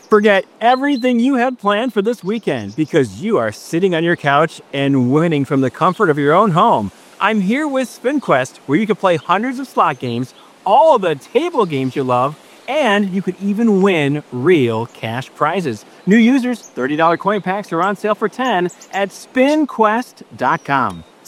Forget everything you had planned for this weekend because you are sitting on your couch and winning from the comfort of your own home. I'm here with SpinQuest, where you can play hundreds of slot games, all of the table games you love, and you could even win real cash prizes. New users, $30 coin packs are on sale for 10 at spinquest.com.